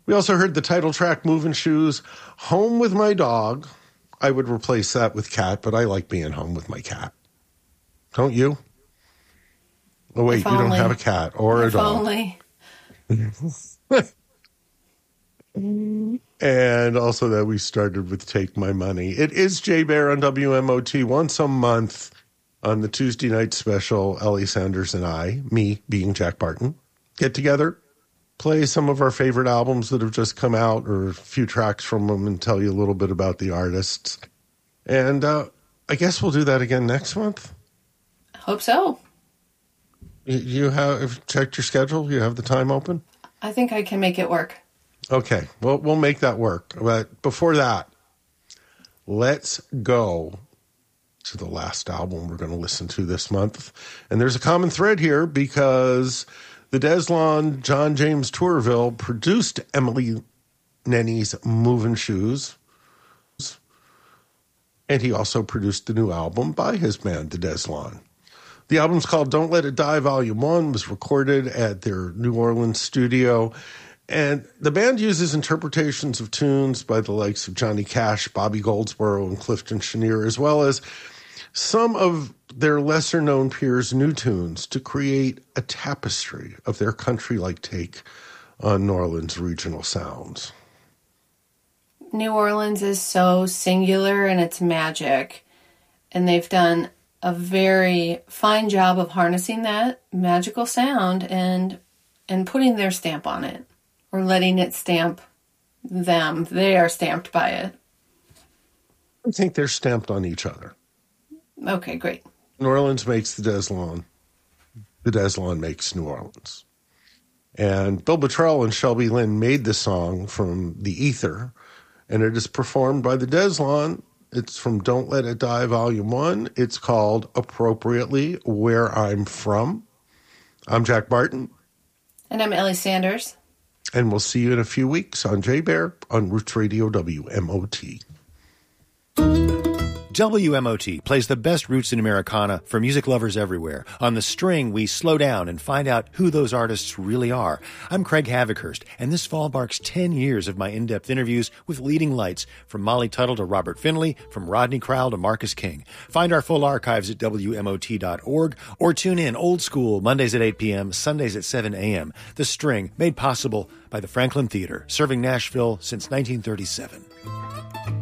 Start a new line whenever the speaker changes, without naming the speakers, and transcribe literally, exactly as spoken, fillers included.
We also heard the title track, Moving Shoes, Home with My Dog. I would replace that with cat, but I like being home with my cat. Don't you? Oh, wait,
if
you
only.
don't have a cat or
if
a dog.
Only.
And also that we started with Take My Money. It is Jay Bear on W M O T once a month on the Tuesday night special. Ellie Sanders and I, me being Jack Barton, get together, play some of our favorite albums that have just come out or a few tracks from them and tell you a little bit about the artists. And uh, I guess we'll do that again next month.
Hope so.
You, you have checked your schedule? You have the time open?
I think I can make it work.
Okay, well, we'll make that work. But before that, let's go to the last album we're going to listen to this month. And there's a common thread here because the Deslon John James Tourville produced Emily Nenny's Movin' Shoes. And he also produced the new album by his band, the Deslon. The album's called Don't Let It Die Volume one, was recorded at their New Orleans studio. And the band uses interpretations of tunes by the likes of Johnny Cash, Bobby Goldsboro, and Clifton Chenier, as well as some of their lesser-known peers' new tunes to create a tapestry of their country-like take on New Orleans regional sounds.
New Orleans is so singular in its magic, and they've done a very fine job of harnessing that magical sound and and putting their stamp on it, or letting it stamp them. They are stamped by it.
I think they're stamped on each other.
Okay, great.
New Orleans makes the Deslon. The Deslon makes New Orleans. And Bill Bottrell and Shelby Lynn made the song from the ether, and it is performed by the Deslon. It's from Don't Let It Die Volume one. It's called, appropriately, Where I'm From. I'm Jack Barton.
And I'm Ellie Sanders.
And we'll see you in a few weeks on Jay Bear on Roots Radio W M O T.
W M O T plays the best roots in Americana for music lovers everywhere. On The String, we slow down and find out who those artists really are. I'm Craig Havikhurst, and this fall marks ten years of my in-depth interviews with leading lights, from Molly Tuttle to Robert Finley, from Rodney Crowell to Marcus King. Find our full archives at W M O T dot org, or tune in old school Mondays at eight p.m., Sundays at seven a.m. The String, made possible by the Franklin Theater, serving Nashville since nineteen thirty-seven.